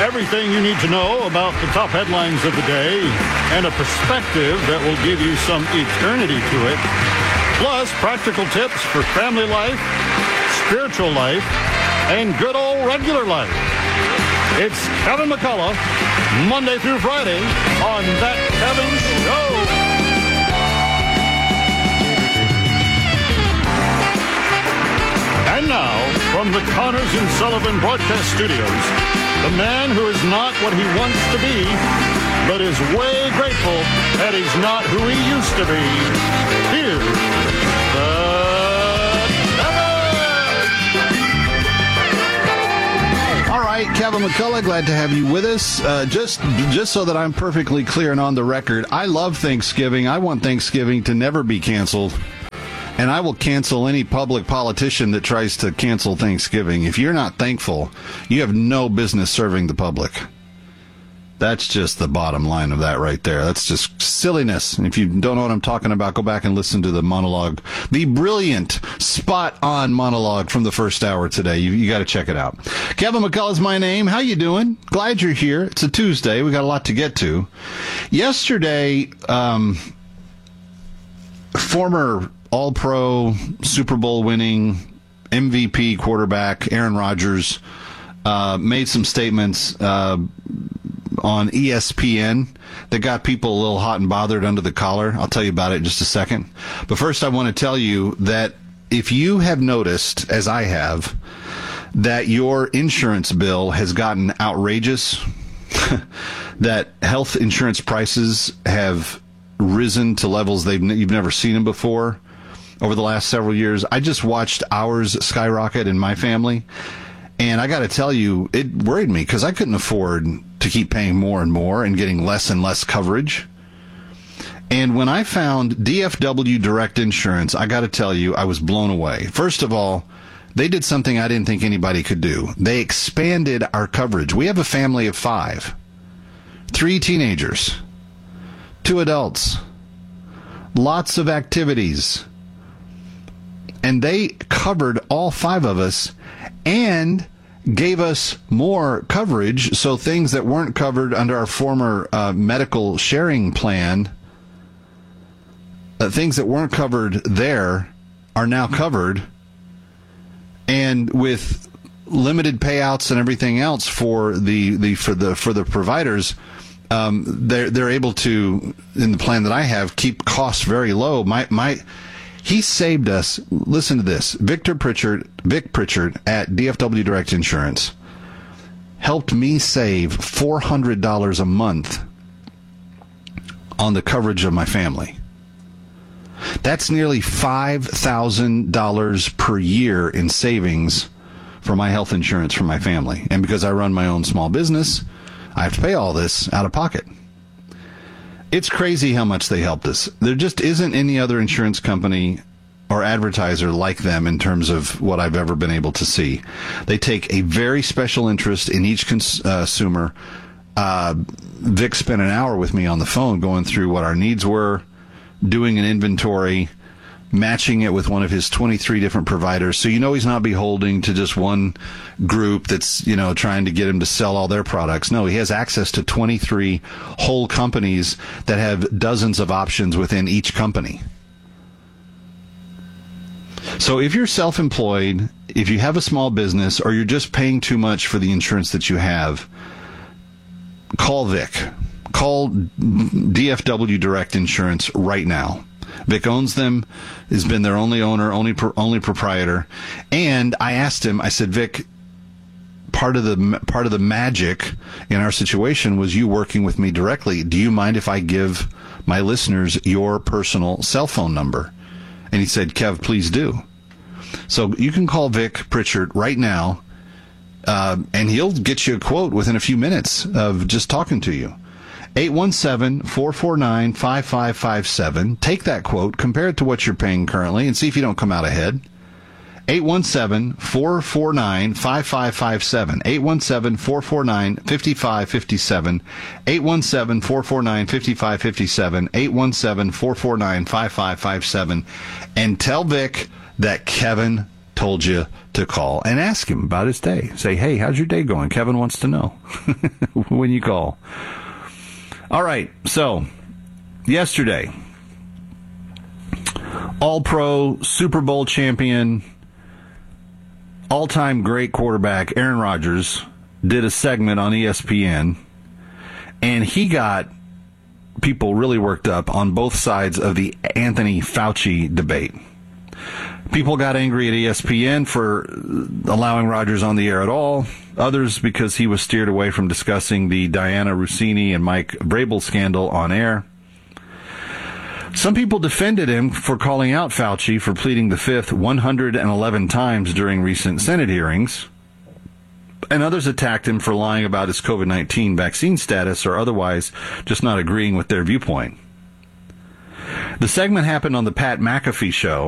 Everything you need to know about the top headlines of the day and a perspective that will give you some eternity to it. Plus, practical tips for family life, spiritual life, and good old regular life. It's Kevin McCullough, Monday through Friday on That Kevin Show. And now, from the Connors and Sullivan Broadcast Studios, the man who is not what he wants to be, but is way grateful that he's not who he used to be. Here's the Kevin! All right, Kevin McCullough, glad to have you with us. Just so that I'm perfectly clear and on the record, I love Thanksgiving. I want Thanksgiving to never be canceled. And I will cancel any public politician that tries to cancel Thanksgiving. If you're not thankful, you have no business serving the public. That's just the bottom line of that right there. That's just silliness. And if you don't know what I'm talking about, go back and listen to the monologue, the brilliant, spot-on monologue from the first hour today. You got to check it out. Kevin McCullough is my name. How you doing? Glad you're here. It's a Tuesday. We got a lot to get to. Yesterday, former All-Pro, Super Bowl winning, MVP quarterback Aaron Rodgers made some statements on ESPN that got people a little hot and bothered under the collar. I'll tell you about it in just a second. But first, I want to tell you that if you have noticed, as I have, that your insurance bill has gotten outrageous, that health insurance prices have risen to levels you've never seen them before, over the last several years. I just watched ours skyrocket in my family, and I got to tell you, it worried me because I couldn't afford to keep paying more and more and getting less and less coverage. And when I found DFW Direct Insurance, I got to tell you, I was blown away. First of all, they did something I didn't think anybody could do. They expanded our coverage. We have a family of 5, 3 teenagers, 2 adults, lots of activities. And they covered all 5 of us and gave us more coverage. So things that weren't covered under our former medical sharing plan, things that weren't covered there are now covered. And with limited payouts and everything else for the providers, they're able to, in the plan that I have, keep costs very low. He saved us. Listen to this. Vic Pritchard at DFW Direct Insurance helped me save $400 a month on the coverage of my family. That's nearly $5,000 per year in savings for my health insurance for my family. And because I run my own small business, I have to pay all this out of pocket. It's crazy how much they helped us. There just isn't any other insurance company or advertiser like them in terms of what I've ever been able to see. They take a very special interest in each consumer. Vic spent an hour with me on the phone going through what our needs were, doing an inventory, matching it with one of his 23 different providers. So he's not beholden to just one group that's, trying to get him to sell all their products. No, he has access to 23 whole companies that have dozens of options within each company. So if you're self-employed, if you have a small business, or you're just paying too much for the insurance that you have, call Vic. Call DFW Direct Insurance right now. Vic owns them, has been their only owner, only proprietor. And I asked him, I said, Vic, part of the magic in our situation was you working with me directly. Do you mind if I give my listeners your personal cell phone number? And he said, Kev, please do. So you can call Vic Pritchard right now, and he'll get you a quote within a few minutes of just talking to you. 817-449-5557. Take that quote, compare it to what you're paying currently, and see if you don't come out ahead. 817-449-5557. 817-449-5557. 817-449-5557. 817-449-5557. And tell Vic that Kevin told you to call and ask him about his day. Say, hey, how's your day going? Kevin wants to know when you call. All right, so yesterday, All-Pro, Super Bowl champion, all-time great quarterback Aaron Rodgers did a segment on ESPN, and he got people really worked up on both sides of the Anthony Fauci debate. People got angry at ESPN for allowing Rodgers on the air at all. Others because he was steered away from discussing the Diana Russini and Mike Vrabel scandal on air. Some people defended him for calling out Fauci for pleading the fifth 111 times during recent Senate hearings. And others attacked him for lying about his COVID-19 vaccine status or otherwise just not agreeing with their viewpoint. The segment happened on the Pat McAfee show.